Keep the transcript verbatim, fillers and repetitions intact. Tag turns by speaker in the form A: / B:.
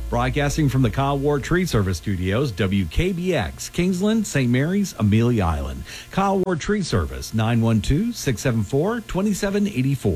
A: Broadcasting from the Kyle Ward Tree Service Studios, W K B X, Kingsland, Saint Mary's, Amelia Island. Kyle Ward Tree Service, nine one two, six seven four, two seven eight four.